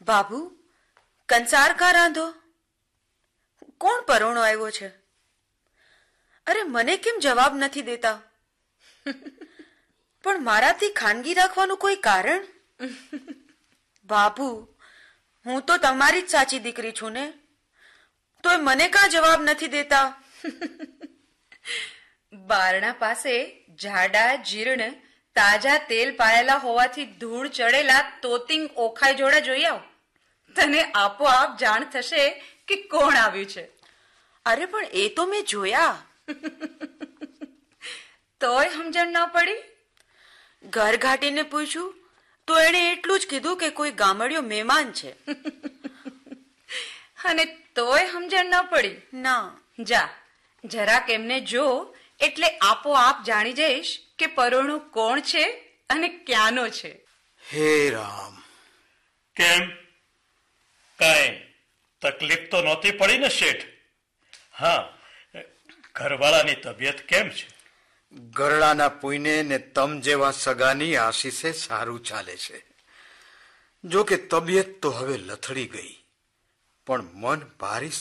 બાબુ, કંસાર કા રાંધો? કોણ પરોણો આવ્યો છે? અરે મને કેમ જવાબ નથી દેતા? પણ મારાથી ખાનગી રાખવાનું કોઈ કારણ? બાબુ, હું તો તમારી જ સાચી દીકરી છું ને, તોય મને કાં જવાબ નથી દેતા? બારણા પાસે જાડા જીર્ણ તાજા તેલ પાયેલા હોવાથી ધૂળ ચડેલા તોતિંગ ઓખાઈ જોડા જોઈ આવ. તને આપોઆપ જાણ થશે કે કોણ આવ્યું છે. અરે પણ એ તો મેં જોયા. તોય સમજણ ન પડી? ઘર ઘાટીને પૂછ્યું તો એણે એટલું જ કીધું કે કોઈ ગામડિયો મહેમાન છે. અને તોય સમજણ ન પડી? ના. જા, જરાક એમને જો એટલે આપોઆપ જાણી જઈશ કે પરોણું કોણ છે અને ક્યાંનો છે. હે રામ! કેમ, કાંઈ તકલીફ તો નહોતી પડી ને શેઠ? હા, ઘરવાળાની તબિયત કેમ છે? ગરડાના પુઈને ને તમ જેવા સગાની આશીષે સારું ચાલે છે. જો કે તબિયત તો હવે લથડી ગઈ, પણ મન ભારી